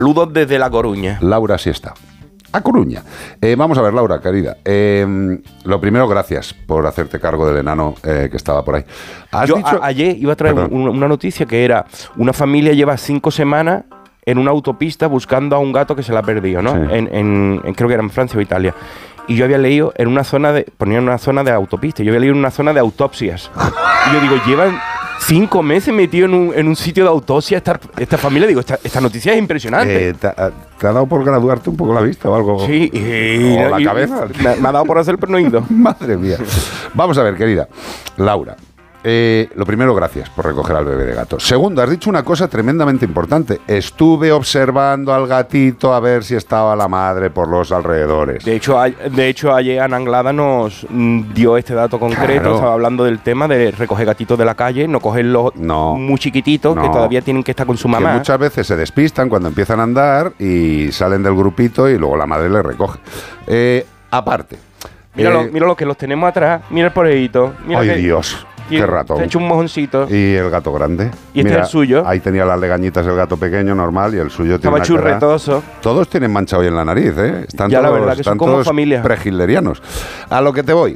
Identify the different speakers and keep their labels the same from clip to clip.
Speaker 1: Saludos desde La Coruña.
Speaker 2: Laura sí está. A Coruña. Vamos a ver, Laura, querida. Lo primero, gracias por hacerte cargo del enano que estaba por ahí.
Speaker 1: Ayer iba a traer una noticia que era: una familia lleva 5 semanas en una autopista buscando a un gato que se la ha perdido, ¿no?
Speaker 2: Sí.
Speaker 1: Creo que era en Francia o Italia. Y yo había leído en una zona ponían una zona de autopista, yo había leído en una zona de autopsias. Y yo digo, llevan 5 meses metido en un sitio de autopsia esta familia. Digo, esta noticia es impresionante.
Speaker 2: ¿Te ha dado por graduarte un poco la vista o algo?
Speaker 1: Sí.
Speaker 2: O la cabeza.
Speaker 1: Me ha dado por hacer, pero no he ido.
Speaker 2: Madre mía. Vamos a ver, querida. Laura. Lo primero, gracias por recoger al bebé de gato. Segundo, has dicho una cosa tremendamente importante. Estuve observando al gatito a ver si estaba la madre por los alrededores.
Speaker 1: De hecho ayer Ana Anglada nos dio este dato concreto.
Speaker 2: Claro.
Speaker 1: Estaba hablando del tema de recoger gatitos de la calle, no cogerlos muy chiquititos, que todavía tienen que estar con su mamá.
Speaker 2: Que muchas veces se despistan cuando empiezan a andar y salen del grupito y luego la madre les recoge. Aparte.
Speaker 1: Míralo, que los tenemos atrás. Mira el porejito.
Speaker 2: ¡Ay, Dios! ¡Qué ratón!
Speaker 1: Se ha hecho un mojoncito.
Speaker 2: Y el gato grande.
Speaker 1: Y este es el suyo.
Speaker 2: Ahí tenía las legañitas el gato pequeño, normal, y el suyo tiene
Speaker 1: estaba churretoso.
Speaker 2: Todos tienen mancha hoy en la nariz, ¿eh? Están
Speaker 1: ya
Speaker 2: todos,
Speaker 1: la verdad que son como familia.
Speaker 2: Prehitlerianos. A lo que te voy.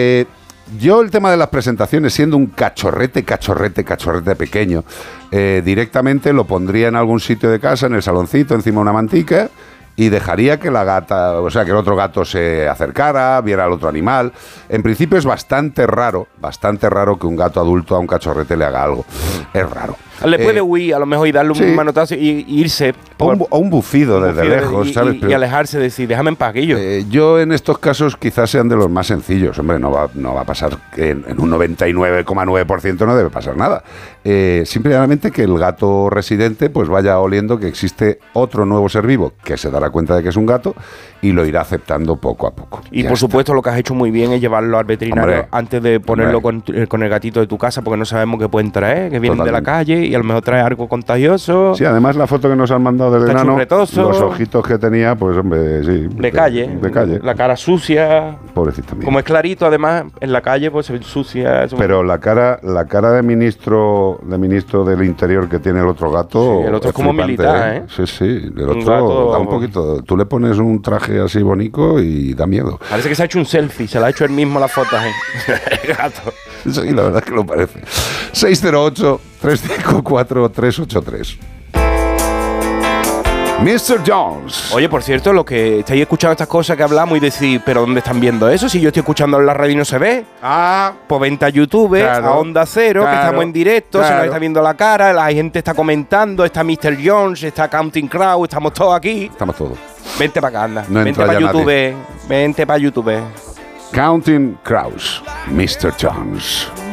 Speaker 2: Yo el tema de las presentaciones, siendo un cachorrete pequeño, directamente lo pondría en algún sitio de casa, en el saloncito, encima de una mantica, y dejaría que la gata, o sea, que el otro gato se acercara, viera al otro animal. En principio es bastante raro que un gato adulto a un cachorrete le haga algo. Es raro.
Speaker 1: Le puede huir, a lo mejor, y darle un manotazo y irse.
Speaker 2: O un bufido desde lejos, ¿sabes?
Speaker 1: Y alejarse, decir, déjame en paz, Guillo.
Speaker 2: Yo en estos casos quizás sean de los más sencillos. Hombre, no va a pasar que en un 99,9% no debe pasar nada. Simplemente que el gato residente pues vaya oliendo que existe otro nuevo ser vivo que se dará cuenta de que es un gato y lo irá aceptando poco a poco.
Speaker 1: Y por supuesto lo que has hecho muy bien es llevarlo al veterinario antes de ponerlo con el gatito de tu casa, porque no sabemos qué pueden traer, que vienen de la calle y a lo mejor trae algo contagioso.
Speaker 2: Sí, además la foto que nos han mandado del enano,
Speaker 1: churretoso,
Speaker 2: los ojitos que tenía, pues hombre, sí.
Speaker 1: De calle. La cara sucia.
Speaker 2: Pobrecito mío.
Speaker 1: Como es clarito, además, en la calle pues se ve sucia.
Speaker 2: Pero la cara de ministro del Interior que tiene el otro gato.
Speaker 1: Sí, el otro es como
Speaker 2: flipante,
Speaker 1: militar, ¿eh?
Speaker 2: Sí, el otro da un poquito. Tú le pones un traje así bonito y da miedo.
Speaker 1: Parece que se ha hecho un selfie, se la ha hecho él mismo las fotos, el gato.
Speaker 2: Sí, la verdad es que lo parece. 608-354-383. Mr. Jones.
Speaker 1: Oye, por cierto, lo que estáis escuchando estas cosas que hablamos y decís, ¿pero dónde están viendo eso? Si yo estoy escuchando en la radio y no se ve. Pues vente a YouTube, a Onda Cero, que estamos en directo, se nos está viendo la cara, la gente está comentando, está Mr. Jones, está Counting Crow, estamos todos aquí.
Speaker 2: Estamos todos.
Speaker 1: Vente para acá, anda.
Speaker 2: No
Speaker 1: vente para YouTube.
Speaker 2: Nadie.
Speaker 1: Vente para YouTube.
Speaker 2: Counting Crows, Mr. Jones.